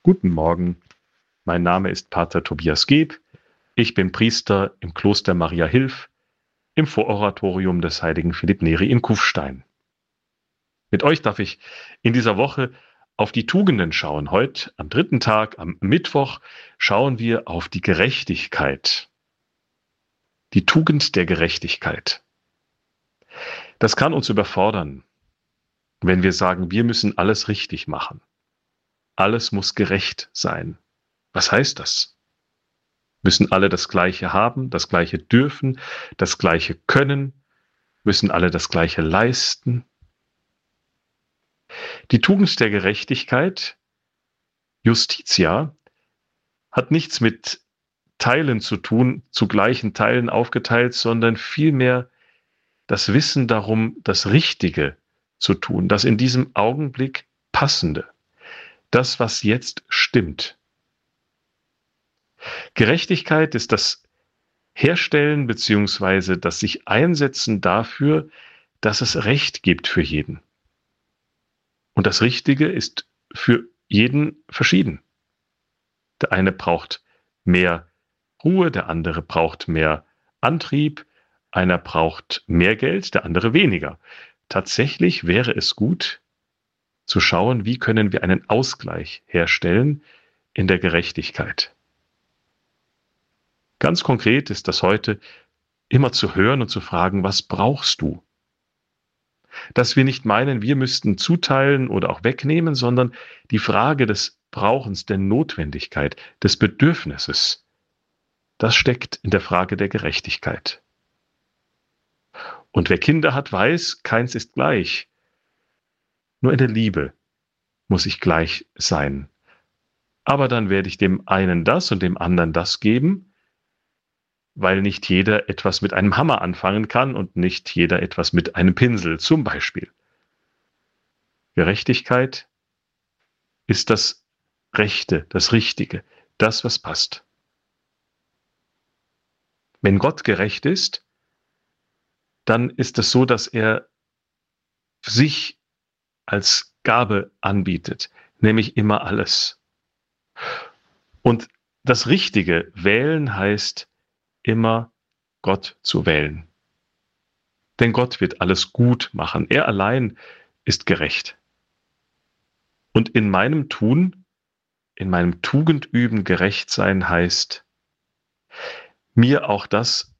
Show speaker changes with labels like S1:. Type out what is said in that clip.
S1: Guten Morgen, mein Name ist Pater Tobias Geb. Ich bin Priester im Kloster Maria Hilf im Vororatorium des heiligen Philipp Neri in Kufstein. Mit euch darf ich in dieser Woche auf die Tugenden schauen. Heute am dritten Tag, am Mittwoch, schauen wir auf die Gerechtigkeit. Die Tugend der Gerechtigkeit. Das kann uns überfordern, wenn wir sagen, wir müssen alles richtig machen. Alles muss gerecht sein. Was heißt das? Müssen alle das Gleiche haben, das Gleiche dürfen, das Gleiche können? Müssen alle das Gleiche leisten? Die Tugend der Gerechtigkeit, Justitia, hat nichts mit Teilen zu tun, zu gleichen Teilen aufgeteilt, sondern vielmehr das Wissen darum, das Richtige zu tun, das in diesem Augenblick Passende, das, was jetzt stimmt. Gerechtigkeit ist das Herstellen beziehungsweise das sich einsetzen dafür, dass es Recht gibt für jeden. Und das Richtige ist für jeden verschieden. Der eine braucht mehr Ruhe, der andere braucht mehr Antrieb, einer braucht mehr Geld, der andere weniger. Tatsächlich wäre es gut zu schauen, wie können wir einen Ausgleich herstellen in der Gerechtigkeit. Ganz konkret ist das heute immer zu hören und zu fragen, was brauchst du? Dass wir nicht meinen, wir müssten zuteilen oder auch wegnehmen, sondern die Frage des Brauchens, der Notwendigkeit, des Bedürfnisses, das steckt in der Frage der Gerechtigkeit. Und wer Kinder hat, weiß, keins ist gleich. Nur in der Liebe muss ich gleich sein. Aber dann werde ich dem einen das und dem anderen das geben, weil nicht jeder etwas mit einem Hammer anfangen kann und nicht jeder etwas mit einem Pinsel, zum Beispiel. Gerechtigkeit ist das Rechte, das Richtige, das, was passt. Wenn Gott gerecht ist, dann ist es so, dass er sich als Gabe anbietet, nämlich immer alles. Und das Richtige wählen heißt immer Gott zu wählen. Denn Gott wird alles gut machen. Er allein ist gerecht. Und in meinem Tun, in meinem Tugendüben gerecht sein heißt, mir auch das